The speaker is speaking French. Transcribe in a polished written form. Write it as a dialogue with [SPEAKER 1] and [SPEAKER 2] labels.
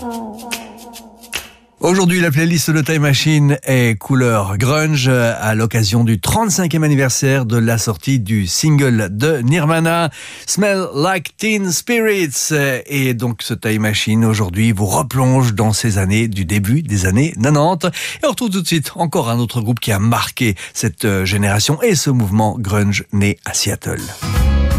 [SPEAKER 1] Aujourd'hui, la playlist de Time Machine est couleur grunge à l'occasion du 35e anniversaire de la sortie du single de Nirvana, Smell Like Teen Spirits. Et donc, ce Time Machine, aujourd'hui, vous replonge dans ces années du début des années 90. Et on retrouve tout de suite encore un autre groupe qui a marqué cette génération et ce mouvement grunge né à Seattle.